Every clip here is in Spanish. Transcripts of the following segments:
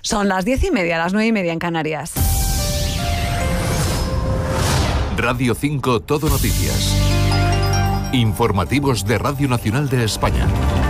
Son las 10:30, las 9:30 en Canarias. Radio 5 Todo Noticias. Informativos de Radio Nacional de España.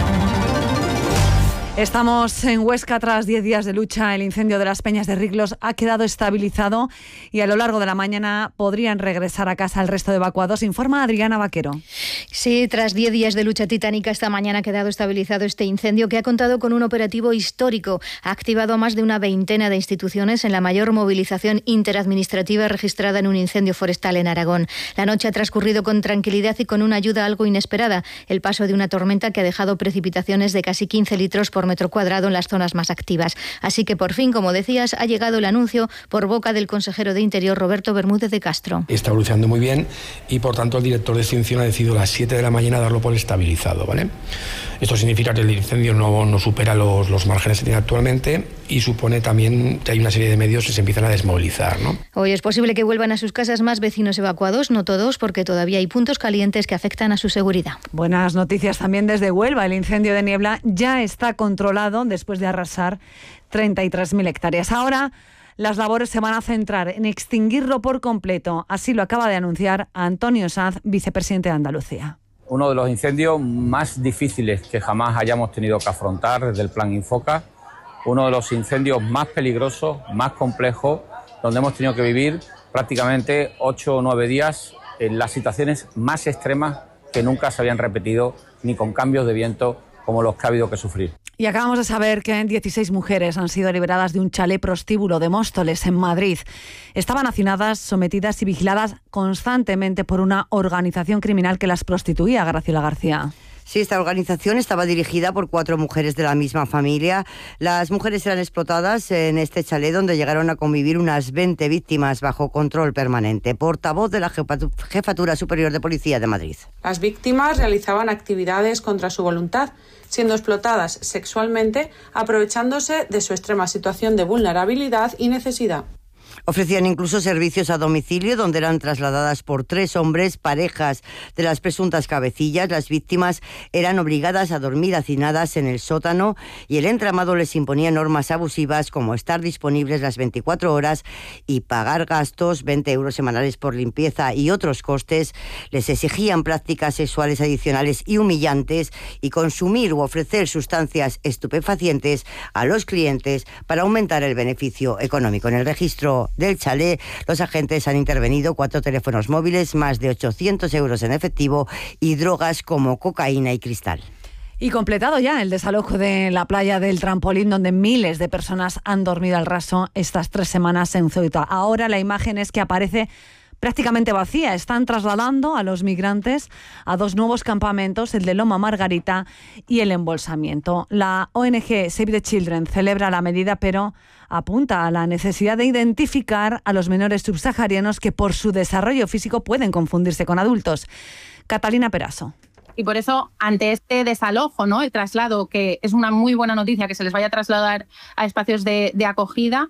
Estamos en Huesca tras 10 días de lucha. El incendio de las Peñas de Riglos ha quedado estabilizado y a lo largo de la mañana podrían regresar a casa el resto de evacuados, informa Adriana Vaquero. Sí, tras 10 días de lucha titánica, esta mañana ha quedado estabilizado este incendio que ha contado con un operativo histórico. Ha activado a más de una veintena de instituciones en la mayor movilización interadministrativa registrada en un incendio forestal en Aragón. La noche ha transcurrido con tranquilidad y con una ayuda algo inesperada, el paso de una tormenta que ha dejado precipitaciones de casi 15 litros por metro cuadrado en las zonas más activas. Así que por fin, como decías, ha llegado el anuncio por boca del consejero de Interior, Roberto Bermúdez de Castro. Está evolucionando muy bien y por tanto el director de extinción ha decidido a las 7 de la mañana darlo por estabilizado, ¿vale? Esto significa que el incendio no supera los márgenes que tiene actualmente y supone también que hay una serie de medios que se empiezan a desmovilizar, ¿no? Hoy es posible que vuelvan a sus casas más vecinos evacuados, no todos, porque todavía hay puntos calientes que afectan a su seguridad. Buenas noticias también desde Huelva. El incendio de Niebla ya está controlado después de arrasar 33.000 hectáreas. Ahora las labores se van a centrar en extinguirlo por completo. Así lo acaba de anunciar Antonio Sanz, vicepresidente de Andalucía. Uno de los incendios más difíciles que jamás hayamos tenido que afrontar desde el Plan Infoca, uno de los incendios más peligrosos, más complejos, donde hemos tenido que vivir prácticamente 8 o 9 días en las situaciones más extremas que nunca se habían repetido, ni con cambios de viento como los que ha habido que sufrir. Y acabamos de saber que 16 mujeres han sido liberadas de un chalet prostíbulo de Móstoles, en Madrid. Estaban hacinadas, sometidas y vigiladas constantemente por una organización criminal que las prostituía, Graciela García. Sí, esta organización estaba dirigida por 4 mujeres de la misma familia. Las mujeres eran explotadas en este chalet donde llegaron a convivir unas 20 víctimas bajo control permanente. Portavoz de la Jefatura Superior de Policía de Madrid. Las víctimas realizaban actividades contra su voluntad, siendo explotadas sexualmente, aprovechándose de su extrema situación de vulnerabilidad y necesidad. Ofrecían incluso servicios a domicilio donde eran trasladadas por 3 hombres, parejas de las presuntas cabecillas. Las víctimas eran obligadas a dormir hacinadas en el sótano y el entramado les imponía normas abusivas como estar disponibles las 24 horas y pagar gastos, 20 euros semanales por limpieza y otros costes. Les exigían prácticas sexuales adicionales y humillantes y consumir u ofrecer sustancias estupefacientes a los clientes para aumentar el beneficio económico. En el registro del chalet, los agentes han intervenido 4 teléfonos móviles, más de 800 euros en efectivo y drogas como cocaína y cristal. Y completado ya el desalojo de la playa del Trampolín, donde miles de personas han dormido al raso estas 3 semanas en Ceuta. Ahora la imagen es que aparece prácticamente vacía. Están trasladando a los migrantes a 2 nuevos campamentos, el de Loma Margarita y el Embolsamiento. La ONG Save the Children celebra la medida, pero apunta a la necesidad de identificar a los menores subsaharianos que por su desarrollo físico pueden confundirse con adultos. Catalina Peraso. Y por eso, ante este desalojo, ¿no?, el traslado, que es una muy buena noticia que se les vaya a trasladar a espacios de acogida,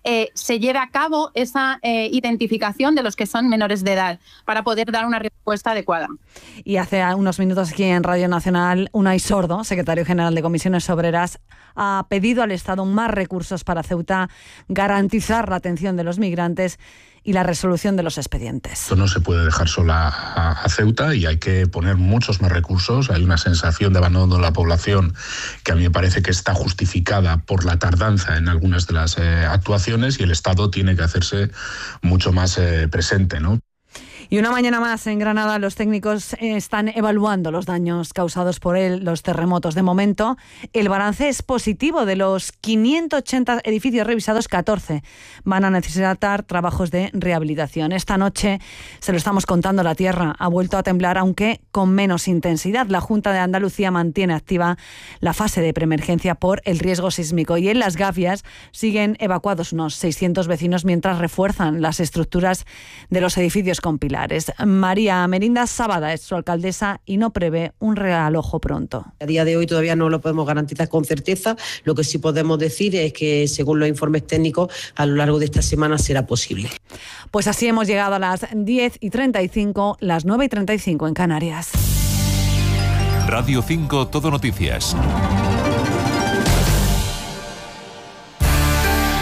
se lleve a cabo esa identificación de los que son menores de edad para poder dar una respuesta adecuada. Y hace unos minutos aquí en Radio Nacional, Unai Sordo, secretario general de Comisiones Obreras, ha pedido al Estado más recursos para Ceuta, garantizar la atención de los migrantes y la resolución de los expedientes. Esto no se puede dejar sola a Ceuta y hay que poner muchos más recursos. Hay una sensación de abandono de la población que a mí me parece que está justificada por la tardanza en algunas de las actuaciones y el Estado tiene que hacerse mucho más presente, ¿no? Y una mañana más en Granada, los técnicos están evaluando los daños causados por los terremotos. De momento, el balance es positivo. De los 580 edificios revisados, 14 van a necesitar trabajos de rehabilitación. Esta noche, se lo estamos contando, la tierra ha vuelto a temblar, aunque con menos intensidad. La Junta de Andalucía mantiene activa la fase de preemergencia por el riesgo sísmico. Y en Las Gafias siguen evacuados unos 600 vecinos mientras refuerzan las estructuras de los edificios con pilares. María Merinda Sábada es su alcaldesa y no prevé un realojo pronto. A día de hoy todavía no lo podemos garantizar con certeza. Lo que sí podemos decir es que, según los informes técnicos, a lo largo de esta semana será posible. Pues así hemos llegado a las 10:35, las 9:35 en Canarias. Radio 5 Todo Noticias.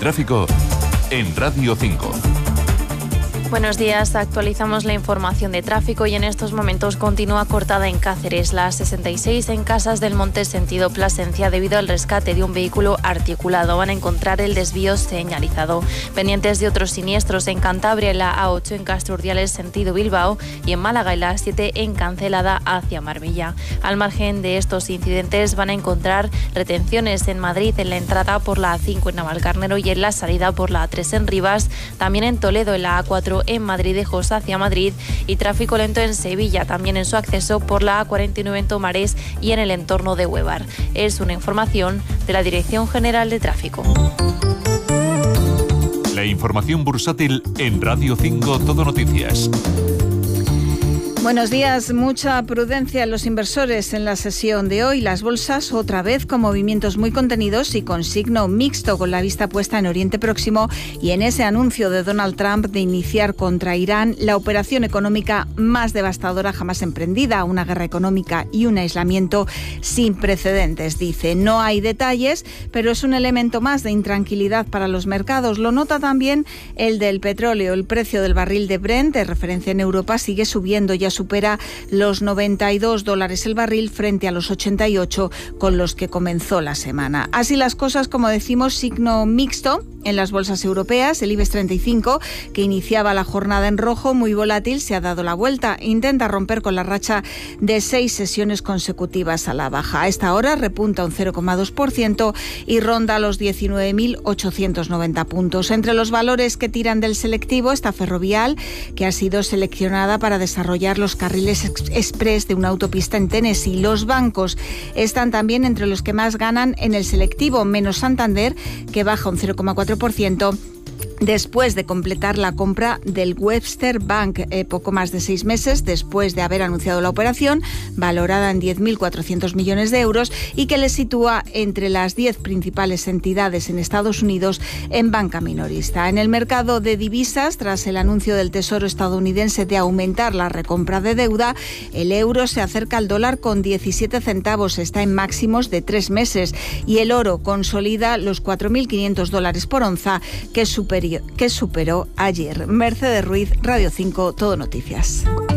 tráfico en Radio 5. Buenos días, actualizamos la información de tráfico y en estos momentos continúa cortada en Cáceres la 66 en Casas del Monte sentido Plasencia debido al rescate de un vehículo articulado. Van a encontrar el desvío señalizado. Pendientes de otros siniestros en Cantabria, en la A8 en Castro Urdiales sentido Bilbao y en Málaga en la A7 en Cancelada hacia Marbella. Al margen de estos incidentes van a encontrar retenciones en Madrid en la entrada por la A5 en Navalcarnero y en la salida por la A3 en Rivas, también en Toledo en la A4 en Madrid-Ejos hacia Madrid y tráfico lento en Sevilla, también en su acceso por la A49 en Tomares y en el entorno de Huevar. Es una información de la Dirección General de Tráfico. La información bursátil en Radio 5 Todo Noticias. Buenos días. Mucha prudencia en los inversores en la sesión de hoy. Las bolsas otra vez con movimientos muy contenidos y con signo mixto, con la vista puesta en Oriente Próximo y en ese anuncio de Donald Trump de iniciar contra Irán la operación económica más devastadora jamás emprendida, una guerra económica y un aislamiento sin precedentes, dice. No hay detalles, pero es un elemento más de intranquilidad para los mercados. Lo nota también el del petróleo. El precio del barril de Brent, de referencia en Europa, sigue subiendo, ya supera los $92 el barril frente a los 88 con los que comenzó la semana. Así las cosas, como decimos, signo mixto en las bolsas europeas. El IBEX 35, que iniciaba la jornada en rojo, muy volátil, se ha dado la vuelta. Intenta romper con la racha de 6 sesiones consecutivas a la baja. A esta hora repunta un 0,2% y ronda los 19.890 puntos. Entre los valores que tiran del selectivo está Ferrovial, que ha sido seleccionada para desarrollar los carriles express de una autopista en Tennessee. Los bancos están también entre los que más ganan en el selectivo, menos Santander, que baja un 0,4%. Después de completar la compra del Webster Bank, poco más de 6 meses después de haber anunciado la operación, valorada en 10.400 millones de euros y que le sitúa entre las 10 principales entidades en Estados Unidos en banca minorista. En el mercado de divisas, tras el anuncio del Tesoro estadounidense de aumentar la recompra de deuda, el euro se acerca al dólar con 17 centavos, está en máximos de 3 meses y el oro consolida los $4.500 por onza, que superó ayer. Mercedes Ruiz, Radio 5, Todo Noticias.